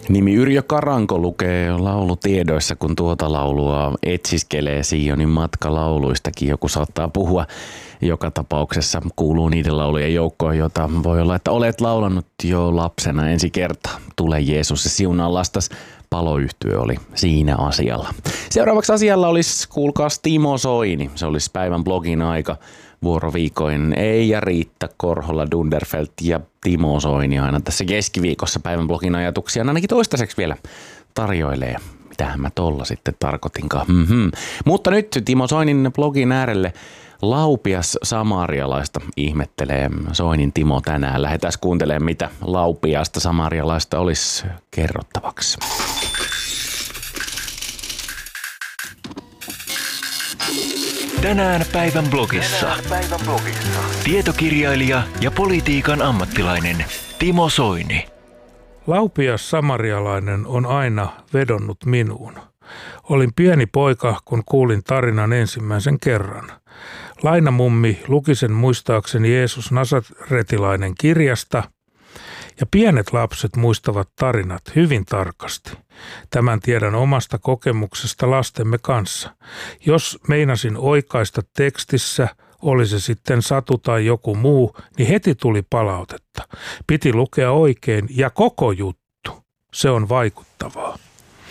Nimi Yrjö Karanko lukee laulutiedoissa, kun tuota laulua etsiskelee Sionin matkalauluistakin. Joku saattaa puhua. Joka tapauksessa kuuluu niiden laulujen joukkoon, jota voi olla, että olet laulanut jo lapsena ensi kertaa. Tule Jeesus ja siunaa lastas. Paloyhtye oli siinä asialla. Seuraavaksi asialla olisi, kuulkaas, Timo Soini. Se olisi päivän blogin aika. Vuoroviikoin Eija Riitta Korhola Dunderfelt ja Timo Soini aina tässä keskiviikossa päivän blogin ajatuksia ainakin toistaiseksi vielä tarjoilee. Mitähän mä tolla sitten tarkoitinkaan. Mutta nyt Timo Soinin blogin äärelle Laupias samarialaista ihmettelee Soinin Timo tänään. Lähdetään kuuntelemaan, mitä Laupiasta samarialaista olisi kerrottavaksi. Tänään päivän blogissa. Tietokirjailija ja politiikan ammattilainen Timo Soini. Laupias samarialainen on aina vedonnut minuun. Olin pieni poika, kun kuulin tarinan ensimmäisen kerran. Lainamummi luki sen muistaakseni Jeesus Nasaretilainen kirjasta, ja pienet lapset muistavat tarinat hyvin tarkasti. Tämän tiedän omasta kokemuksesta lastemme kanssa. Jos meinasin oikaista tekstissä, oli se sitten satu tai joku muu, niin heti tuli palautetta. Piti lukea oikein ja koko juttu. Se on vaikuttavaa.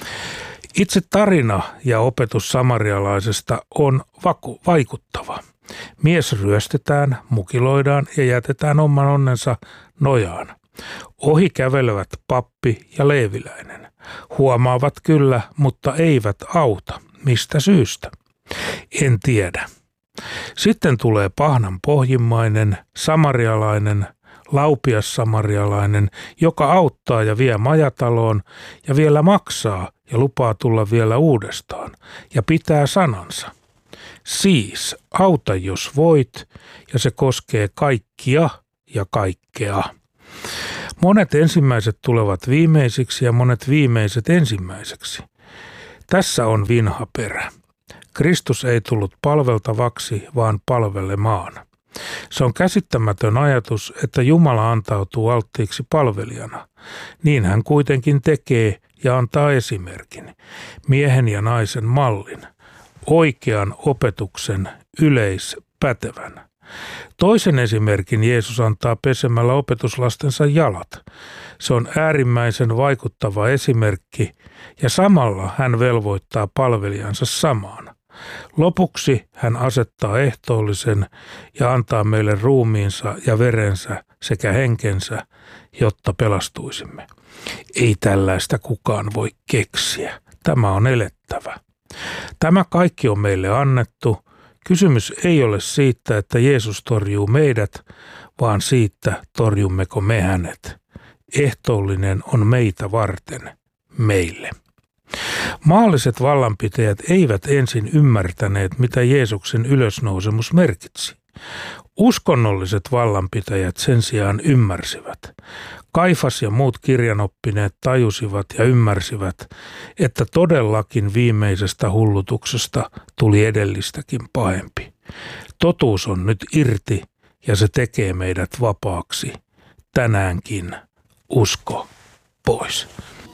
Itse tarina ja opetus samarialaisesta on vaikuttava. Mies ryöstetään, mukiloidaan ja jätetään oman onnensa nojaan. Ohi kävelevät pappi ja leeviläinen. Huomaavat kyllä, mutta eivät auta. Mistä syystä? En tiedä. Sitten tulee pahnan pohjimmainen, samarialainen, laupias samarialainen, joka auttaa ja vie majataloon ja vielä maksaa ja lupaa tulla vielä uudestaan ja pitää sanansa. Siis auta jos voit, ja se koskee kaikkia ja kaikkea. Monet ensimmäiset tulevat viimeisiksi ja monet viimeiset ensimmäiseksi. Tässä on vinha perä. Kristus ei tullut palveltavaksi, vaan palvelemaan. Se on käsittämätön ajatus, että Jumala antautuu alttiiksi palvelijana. Niin hän kuitenkin tekee ja antaa esimerkin, miehen ja naisen mallin, oikean opetuksen yleispätevän. Toisen esimerkin Jeesus antaa pesemällä opetuslastensa jalat. Se on äärimmäisen vaikuttava esimerkki ja samalla hän velvoittaa palvelijansa samaan. Lopuksi hän asettaa ehtoollisen ja antaa meille ruumiinsa ja verensä sekä henkensä, jotta pelastuisimme. Ei tällaista kukaan voi keksiä. Tämä on elettävä. Tämä kaikki on meille annettu. Kysymys ei ole siitä, että Jeesus torjuu meidät, vaan siitä, torjummeko me hänet. Ehtoollinen on meitä varten, meille. Maalliset vallanpitäjät eivät ensin ymmärtäneet, mitä Jeesuksen ylösnousemus merkitsi. Uskonnolliset vallanpitäjät sen sijaan ymmärsivät. Kaifas ja muut kirjanoppineet tajusivat ja ymmärsivät, että todellakin viimeisestä hullutuksesta tuli edellistäkin pahempi. Totuus on nyt irti ja se tekee meidät vapaaksi. Tänäänkin usko pois.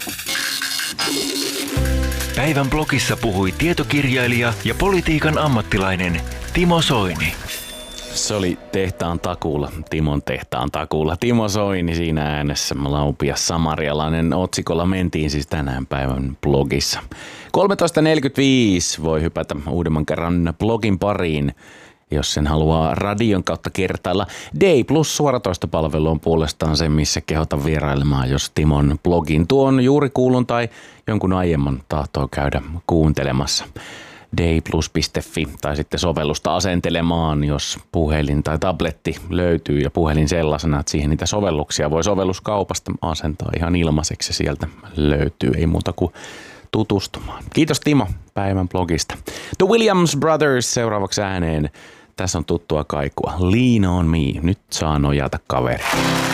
Päivän blogissa puhui tietokirjailija ja politiikan ammattilainen Timo Soini. Se oli tehtaan takuulla, Timon tehtaan takuulla. Timo Soini siinä äänessä, Laupias samarialainen otsikolla mentiin siis tänään päivän blogissa. 13.45 voi hypätä uudemman kerran blogin pariin, jos sen haluaa radion kautta kertailla. D Plus suoratoistopalvelu on puolestaan se, missä kehotan vierailemaan, jos Timon blogin tuon juuri kuulun tai jonkun aiemman tahtoo käydä kuuntelemassa. dayplus.fi tai sitten sovellusta asentelemaan, jos puhelin tai tabletti löytyy ja puhelin sellaisena, että siihen niitä sovelluksia voi sovelluskaupasta asentaa ihan ilmaiseksi. Sieltä löytyy, ei muuta kuin tutustumaan. Kiitos Timo päivän blogista. The Williams Brothers seuraavaksi ääneen. Tässä on tuttua kaikua. Lean on me. Nyt saa nojata kaveri.